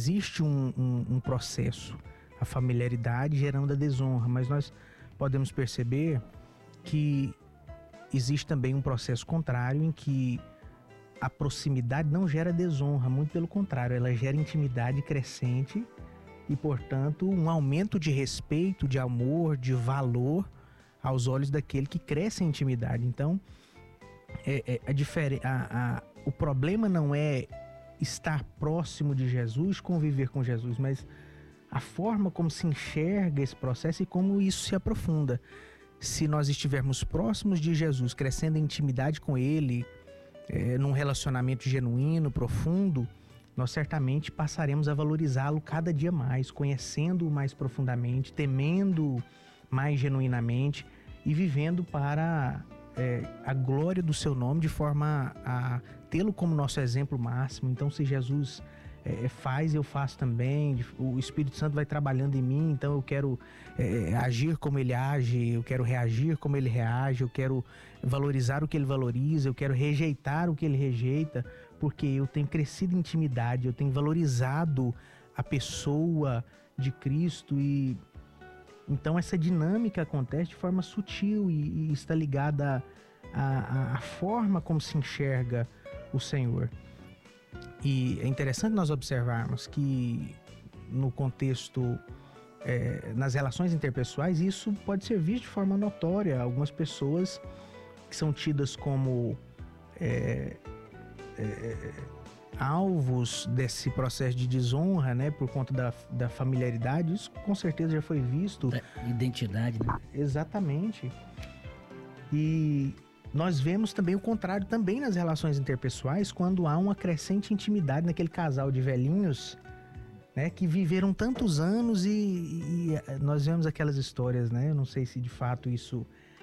existe um processo, a familiaridade gerando a desonra, mas nós podemos perceber que existe também um processo contrário em que a proximidade não gera desonra, muito pelo contrário, ela gera intimidade crescente e, portanto, um aumento de respeito, de amor, de valor aos olhos daquele que cresce em intimidade. Então, o problema não é estar próximo de Jesus, conviver com Jesus, mas a forma como se enxerga esse processo e como isso se aprofunda. Se nós estivermos próximos de Jesus, crescendo em intimidade com Ele, num relacionamento genuíno, profundo, nós certamente passaremos a valorizá-lo cada dia mais, conhecendo-o mais profundamente, temendo mais genuinamente e vivendo para a glória do seu nome, de forma a tê-lo como nosso exemplo máximo. Então, se Jesus faz, eu faço também, o Espírito Santo vai trabalhando em mim, então eu quero agir como ele age, eu quero reagir como ele reage, eu quero valorizar o que ele valoriza, eu quero rejeitar o que ele rejeita, porque eu tenho crescido em intimidade, eu tenho valorizado a pessoa de Cristo. E então essa dinâmica acontece de forma sutil e está ligada à forma como se enxerga o Senhor. E é interessante nós observarmos que no contexto, nas relações interpessoais, isso pode ser visto de forma notória. Algumas pessoas que são tidas como alvos desse processo de desonra, né, por conta da familiaridade, isso com certeza já foi visto. Identidade, né? Exatamente. E nós vemos também o contrário também nas relações interpessoais, quando há uma crescente intimidade naquele casal de velhinhos, né, que viveram tantos anos e nós vemos aquelas histórias, né? Eu não sei se de fato isso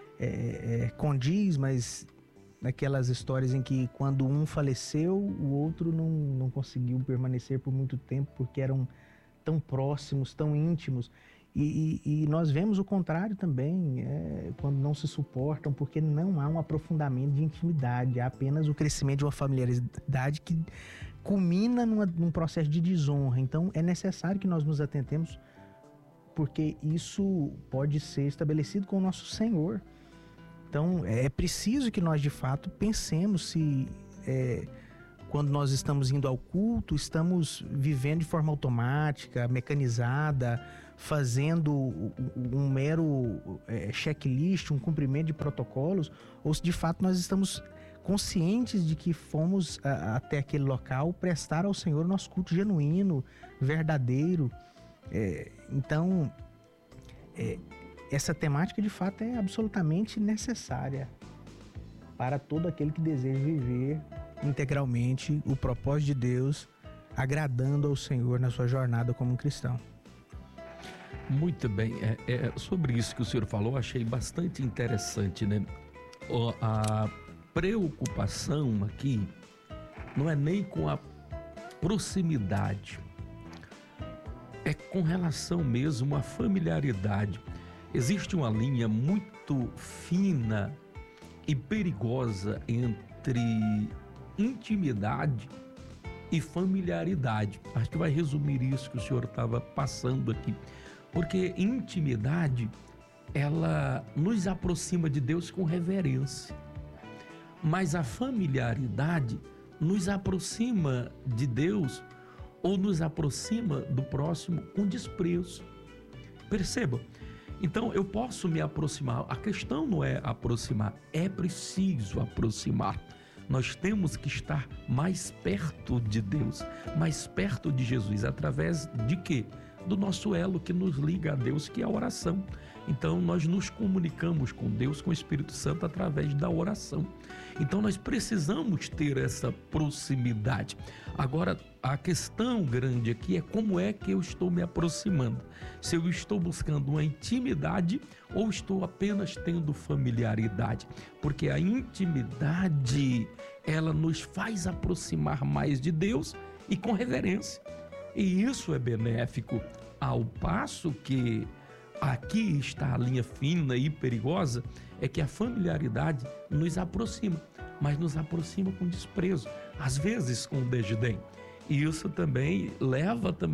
condiz, mas naquelas histórias em que quando um faleceu, o outro não conseguiu permanecer por muito tempo porque eram tão próximos, tão íntimos. E nós vemos o contrário também, quando não se suportam, porque não há um aprofundamento de intimidade, há apenas o crescimento de uma familiaridade que culmina num processo de desonra. Então é necessário que nós nos atentemos, porque isso pode ser estabelecido com o nosso Senhor. Então é preciso que nós de fato pensemos se quando nós estamos indo ao culto, estamos vivendo de forma automática, mecanizada, fazendo um mero checklist, um cumprimento de protocolos, ou se de fato nós estamos conscientes de que fomos até aquele local prestar ao Senhor o nosso culto genuíno, verdadeiro. Então, essa temática de fato é absolutamente necessária para todo aquele que deseja viver integralmente o propósito de Deus, agradando ao Senhor na sua jornada como um cristão. Muito bem, sobre isso que o senhor falou, achei bastante interessante, né? A preocupação aqui não é nem com a proximidade, é com relação mesmo à familiaridade. Existe uma linha muito fina e perigosa entre intimidade e familiaridade. Acho que vai resumir isso que o senhor estava passando aqui. Porque intimidade, ela nos aproxima de Deus com reverência. Mas a familiaridade nos aproxima de Deus ou nos aproxima do próximo com desprezo. Percebam? Então eu posso me aproximar. A questão não é aproximar, é preciso aproximar. Nós temos que estar mais perto de Deus, mais perto de Jesus, através de quê? Do nosso elo que nos liga a Deus, que é a oração. Então nós nos comunicamos com Deus, com o Espírito Santo, através da oração. Então nós precisamos ter essa proximidade. Agora, a questão grande aqui é como é que eu estou me aproximando. Se eu estou buscando uma intimidade ou estou apenas tendo familiaridade. Porque a intimidade, ela nos faz aproximar mais de Deus e com reverência. E isso é benéfico, ao passo que aqui está a linha fina e perigosa, é que a familiaridade nos aproxima, mas nos aproxima com desprezo, às vezes com desdém. E isso também leva